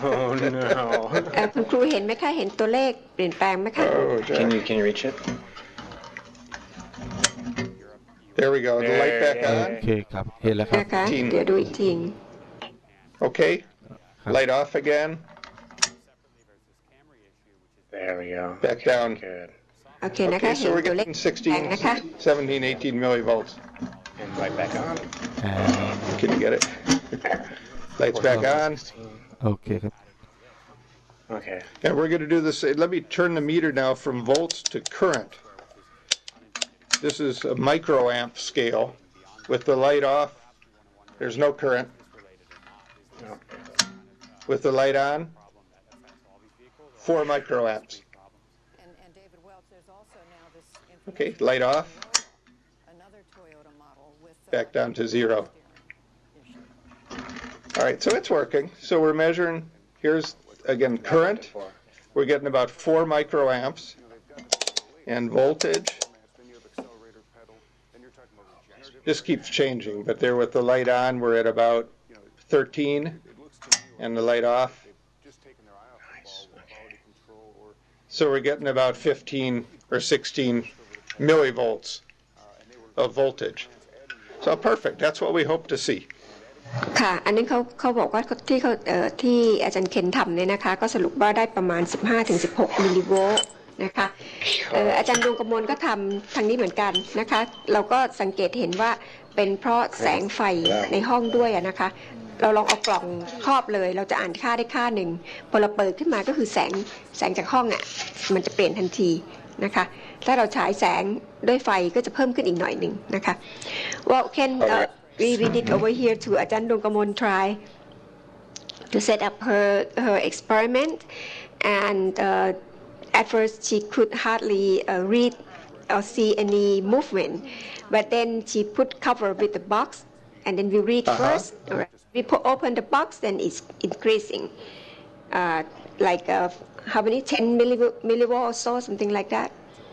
Oh no. คุณครูเห็นไหมคะเห็นตัวเลขเปลี่ยนแปลงไหมคะ Oh, can you reach it? There we go. The light back on. โอเคครับเห็นแล้วครับนะคะเดี๋ยวดูอีกที Okay. Light off again. There we go. Back down. Good. โอเคนะคะ Okay, เห็ so น we're ตัวเลข getting แปลงนะคะ 16, 17, 18 millivolts. And right back on. Can you get it? Lights back on. โอเคครับ Okay. And we're going to do this. Let me turn the meter now from volts to current. This is a microamp scale. With the light off, there's no current. No. With the light on, 4 microamps. Okay, light off. Back down to 0. All right, so it's working. So we're measuring, here's again current. We're getting about 4 microamps. And voltage. This keeps changing, but there with the light on, we're at about 13, and the light off. So we're getting about 15 or 16 millivolts of voltage. So perfect. That's what we hope to see. ค่ะอันนี้เขาบอกว่าที่อาจารย์เคนทำเนี่ยนะคะก็สรุปว่าได้ประมาณ 15-16 มิลลิโวลต์นะคะอาจารย์ดวงกมลก็ทำทางนี้เหมือนกันนะคะเราก็สังเกตเห็นว่าเป็นเพราะแสงไฟในห้องด้วยนะคะเราลองเอากล่องครอบเลยเราจะอ่านค่าได้ค่าหนึ่งพอเราเปิดขึ้นมาก็คือแสงจากห้องอ่ะมันจะเปลี่ยนทันทีนะคะถ้าเราฉายแสงด้วยไฟก็จะเพิ่มขึ้นอีกหน่อยหนึ่งนะคะ Well Ken we did over here to อาจารย์ดวงกมล try to set up her experiment and at first she could hardly read or see any movement but then she put cover with the box and then we read first we open the box then it's increasing like how many 10 millivolt or so something like that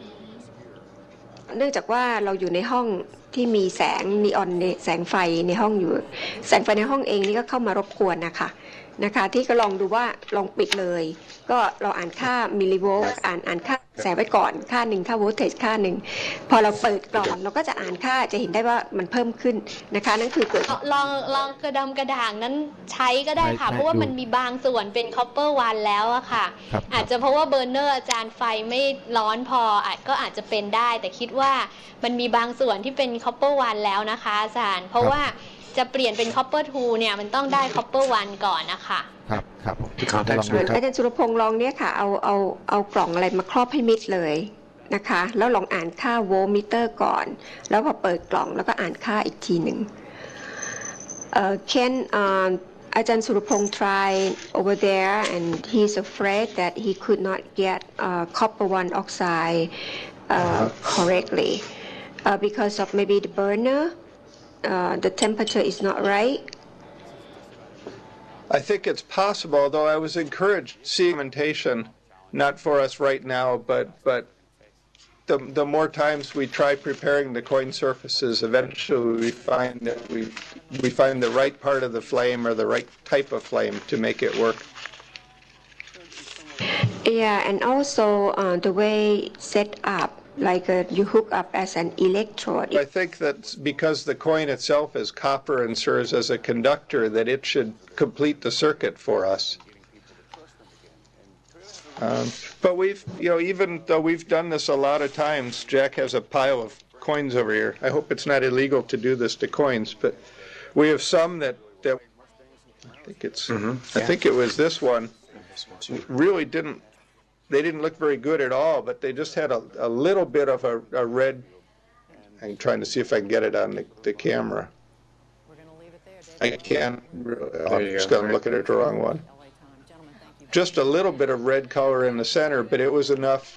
เนื่องจากว่าเราอยู่ในห้องที่มีแสงนีออนแสงไฟในห้องอยู่แสงไฟในห้องเองนี่ก็เข้ามารบกวนนะคะที่ก็ลองดูว่าลองปิดเลยก็เราอ่านค่ามิลลิโวลต์อ่านค่าแสงไว้ก่อนค่าหนึ่งค่าโวลเทจค่าหนึ่งพอเราเปิดกล่องเราก็จะอ่านค่าจะเห็นได้ว่ามันเพิ่มขึ้นนะคะนั่นคือเกิดลองกระดำกระด่างนั้นใช้ก็ได้ค่ะเพราะว่ามันมีบางส่วนเป็นคอปเปอร์วันแล้วอะค่ะอาจจะเพราะว่าเบอร์เนอร์อาจารย์ไฟไม่ร้อนพอก็อาจจะเป็นได้แต่คิดว่ามันมีบางส่วนที่เป็นคอปเปอร์วันแล้วนะคะอาจารย์เพราะว่าจะเปลี่ยนเป็นคอปเปอร์ทูเนี่ยมันต้องได้คอปเปอร์วันก่อนนะคะครับอาจารย์สุรพงษ์ลองเนี่ยค่ะเอากล่องอะไรมาครอบให้มิดเลยนะคะแล้วลองอ่านค่าโวลต์มิเตอร์ก่อนแล้วพอเปิดกล่องแล้วก็อ่านค่าอีกทีหนึ่งKenอาจารย์สุรพงษ์ try over there and he's afraid that he could not get copper 1 oxide correctly because of maybe the burner the temperature is not right. I think it's possible, though I was encouraged seeing implementation, not for us right now, but the more times we try preparing the coin surfaces, eventually we find that we find the right part of the flame or the right type of flame to make it work. Yeah, and also the way set up. Like you hook up as an electrode. I think that because the coin itself is copper and serves as a conductor, that it should complete the circuit for us. But we've, even though we've done this a lot of times, Jack has a pile of coins over here. I hope it's not illegal to do this to coins, but we have some that I think it's, I think it was this one, really they didn't look very good at all, but they just had a little bit of a red. I'm trying to see if I can get it on the camera. I can't. I'm just going to look at it the wrong one. Just a little bit of red color in the center, but it was enough